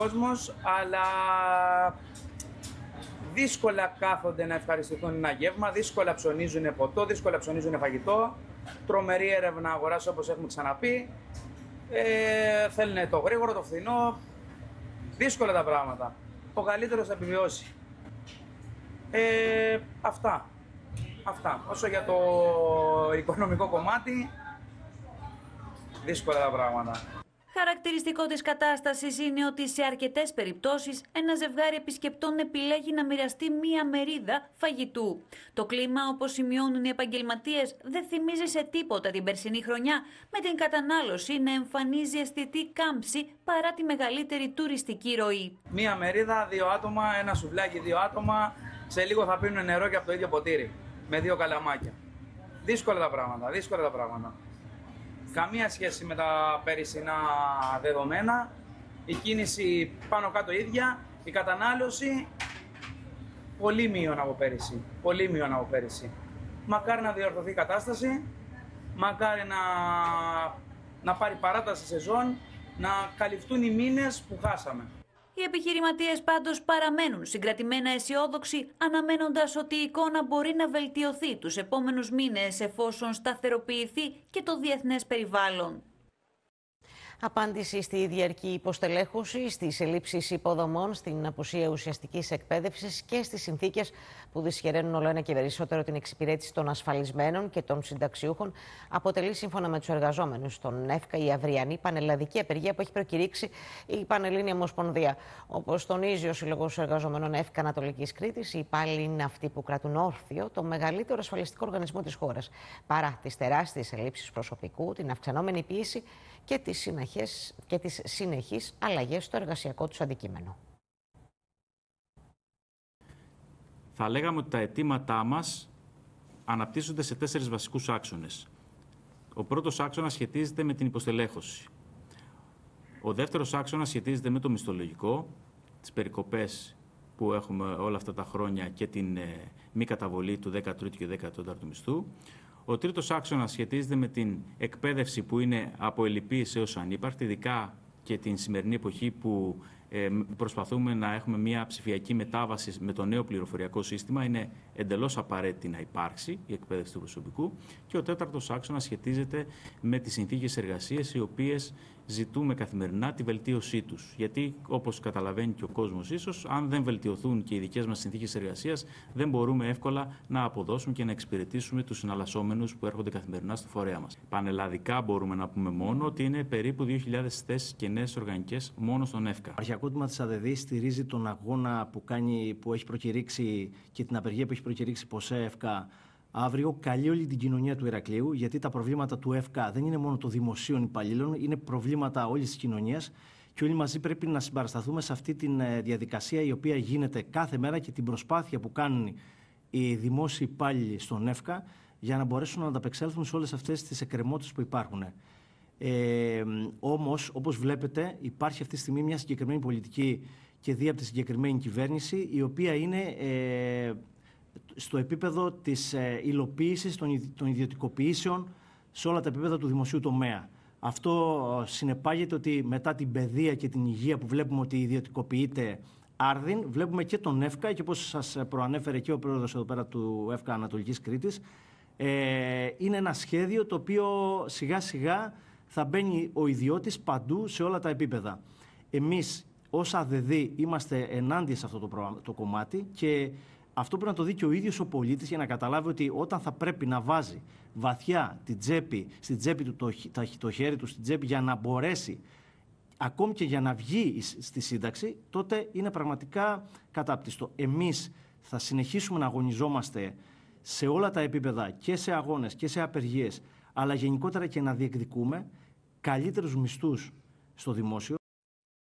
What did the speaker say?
κόσμος, αλλά δύσκολα κάθονται να ευχαριστηθούν ένα γεύμα, δύσκολα ψωνίζουν ποτό, δύσκολα ψωνίζουν φαγητό. Τρομερή έρευνα αγοράς, όπως έχουμε ξαναπεί. Θέλουν το γρήγορο, το φθηνό. Δύσκολα τα πράγματα. Ο καλύτερος θα επιβιώσει. Αυτά. Όσο για το οικονομικό κομμάτι, δύσκολα τα πράγματα. Χαρακτηριστικό της κατάστασης είναι ότι σε αρκετές περιπτώσεις ένα ζευγάρι επισκεπτών επιλέγει να μοιραστεί μία μερίδα φαγητού. Το κλίμα, όπως σημειώνουν οι επαγγελματίες, δεν θυμίζει σε τίποτα την περσινή χρονιά, με την κατανάλωση να εμφανίζει αισθητή κάμψη παρά τη μεγαλύτερη τουριστική ροή. Μία μερίδα, 2 άτομα, ένα σουβλάκι 2 άτομα, σε λίγο θα πίνουν νερό και από το ίδιο ποτήρι, με 2 καλαμάκια. Δύσκολα τα πράγματα. Καμία σχέση με τα περσινά δεδομένα, η κίνηση πάνω κάτω ίδια, η κατανάλωση πολύ μείον από πέρυσι. Μακάρι να διορθωθεί η κατάσταση, μακάρι να πάρει παράταση σεζόν, να καλυφθούν οι μήνες που χάσαμε. Οι επιχειρηματίες πάντως παραμένουν συγκρατημένα αισιόδοξοι, αναμένοντας ότι η εικόνα μπορεί να βελτιωθεί τους επόμενους μήνες εφόσον σταθεροποιηθεί και το διεθνές περιβάλλον. Απάντηση στη διαρκή υποστελέχωση, στις ελλείψεις υποδομών, στην απουσία ουσιαστικής εκπαίδευσης και στις συνθήκες που δυσχεραίνουν όλο ένα και περισσότερο την εξυπηρέτηση των ασφαλισμένων και των συνταξιούχων, αποτελεί, σύμφωνα με τους εργαζόμενους στον ΕΦΚΑ, η αυριανή πανελλαδική απεργία που έχει προκηρύξει η Πανελλήνια Ομοσπονδία. Όπως τονίζει ο Σύλλογος Εργαζομένων ΕΦΚΑ Ανατολικής Κρήτης, οι υπάλληλοι είναι αυτοί που κρατούν όρθιο το μεγαλύτερο ασφαλιστικό οργανισμό της χώρας, παρά τις τεράστιες ελλείψεις προσωπικού, την αυξανόμενη πίεση και τις συνεχείς αλλαγές στο εργασιακό τους αντικείμενο. Θα λέγαμε ότι τα αιτήματά μας αναπτύσσονται σε 4 βασικούς άξονες. Ο πρώτος άξονας σχετίζεται με την υποστελέχωση. Ο δεύτερος άξονας σχετίζεται με το μισθολογικό, τις περικοπές που έχουμε όλα αυτά τα χρόνια και την μη καταβολή του 13ου και 14ου μισθού. Ο τρίτος άξονας σχετίζεται με την εκπαίδευση που είναι από ελλειπής έως ανύπαρκτη, ειδικά και την σημερινή εποχή που προσπαθούμε να έχουμε μια ψηφιακή μετάβαση με το νέο πληροφοριακό σύστημα. Είναι εντελώς απαραίτητη να υπάρξει η εκπαίδευση του προσωπικού. Και ο τέταρτος άξονας σχετίζεται με τις συνθήκες εργασίας, οι οποίες ζητούμε καθημερινά τη βελτίωσή τους. Γιατί, όπως καταλαβαίνει και ο κόσμος ίσως, αν δεν βελτιωθούν και οι δικές μας συνθήκες εργασίας, δεν μπορούμε εύκολα να αποδώσουμε και να εξυπηρετήσουμε τους συναλλασσόμενους που έρχονται καθημερινά στο φορέα μας. Πανελλαδικά μπορούμε να πούμε μόνο ότι είναι περίπου 2.000 θέσεις κενές οργανικές μόνο στον ΕΦΚΑ. Το αρχικό τμήμα της ΑΔΔ στηρίζει τον αγώνα που έχει προκηρύξει και την απεργία που έχει προκηρύξει ΠΟΣΕ ΕΦΚΑ αύριο. Καλεί όλη την κοινωνία του Ηρακλείου, γιατί τα προβλήματα του ΕΦΚΑ δεν είναι μόνο των δημοσίων υπαλλήλων, είναι προβλήματα όλης της κοινωνίας και όλοι μαζί πρέπει να συμπαρασταθούμε σε αυτή τη διαδικασία η οποία γίνεται κάθε μέρα και την προσπάθεια που κάνουν οι δημόσιοι υπάλληλοι στον ΕΦΚΑ για να μπορέσουν να ανταπεξέλθουν σε όλες αυτές τις εκκρεμότητες που υπάρχουν. Όμως, όπως βλέπετε, υπάρχει αυτή τη στιγμή μια συγκεκριμένη πολιτική και δι' από τη συγκεκριμένη κυβέρνηση, η οποία είναι στο επίπεδο της υλοποίησης των ιδιωτικοποιήσεων σε όλα τα επίπεδα του δημοσίου τομέα. Αυτό συνεπάγεται ότι μετά την παιδεία και την υγεία που βλέπουμε ότι ιδιωτικοποιείται άρδιν, βλέπουμε και τον ΕΦΚΑ και όπως σας προανέφερε και ο πρόεδρος εδώ πέρα του ΕΦΚΑ Ανατολικής Κρήτης, είναι ένα σχέδιο το οποίο σιγά σιγά θα μπαίνει ο ιδιώτης παντού σε όλα τα επίπεδα. Εμείς ως ΑΔΔ είμαστε ενάντια σε αυτό το κομμάτι και αυτό πρέπει να το δει και ο ίδιος ο πολίτης για να καταλάβει ότι όταν θα πρέπει να βάζει βαθιά στην τσέπη του το χέρι του στην τσέπη για να μπορέσει ακόμη και για να βγει στη σύνταξη, τότε είναι πραγματικά κατάπτυστο. Εμείς θα συνεχίσουμε να αγωνιζόμαστε σε όλα τα επίπεδα και σε αγώνες και σε απεργίες, αλλά γενικότερα και να διεκδικούμε καλύτερους μισθούς στο δημόσιο.